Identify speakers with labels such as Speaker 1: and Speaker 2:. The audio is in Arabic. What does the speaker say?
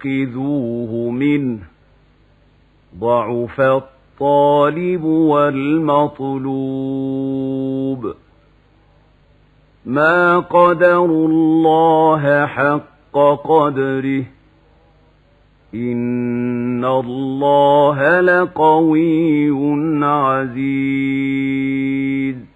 Speaker 1: لِتَأْخُذُوهُ مِنْهُ ضَعُفَ الطَّالِبُ وَالْمَطْلُوبُ مَا قَدَرُوا اللَّهَ حَقَّ قَدْرِهِ إِنَّ اللَّهَ لَقَوِيٌّ عَزِيزٌ